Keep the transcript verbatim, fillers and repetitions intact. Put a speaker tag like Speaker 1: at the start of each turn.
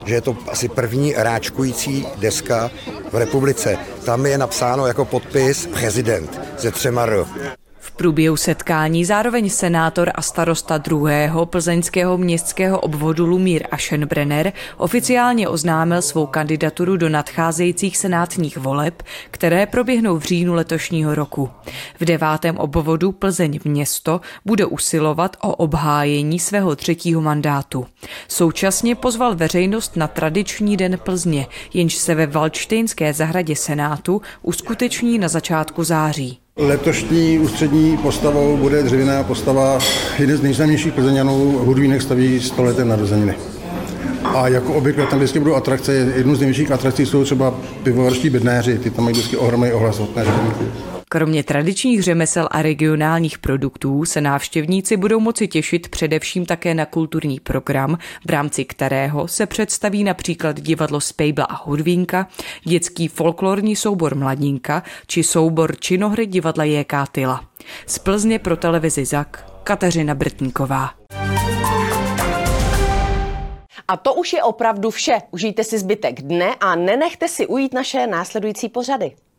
Speaker 1: Že je to asi první ráčkující deska v republice. Tam je napsáno jako podpis prezident ze třema R.
Speaker 2: V průběhu setkání zároveň senátor a starosta druhého plzeňského městského obvodu Lumír Aschenbrenner oficiálně oznámil svou kandidaturu do nadcházejících senátních voleb, které proběhnou v říjnu letošního roku. V devátém obvodu Plzeň město bude usilovat o obhájení svého třetího mandátu. Současně pozval veřejnost na tradiční den Plzně, jenž se ve Valdštejnské zahradě Senátu uskuteční na začátku září.
Speaker 3: Letošní ústřední postavou bude dřevěná postava jeden z nejznámějších Plzeňanů, Hudvínek staví stoleté narozeniny. A jako obvykle tam vždycky budou atrakce, jednou z největších atrakcí jsou třeba pivovarští bednéři, ty tam mají vždycky ohromný ohlas od řemeslníků.
Speaker 2: Kromě tradičních řemesel a regionálních produktů se návštěvníci budou moci těšit především také na kulturní program, v rámci kterého se představí například divadlo Spejbla a Hudvínka, dětský folklorní soubor Mladinka či soubor činohry divadla J K Tyla. Z Plzně pro televizi Zak Kateřina Brtníková.
Speaker 4: A to už je opravdu vše. Užijte si zbytek dne a nenechte si ujít naše následující pořady.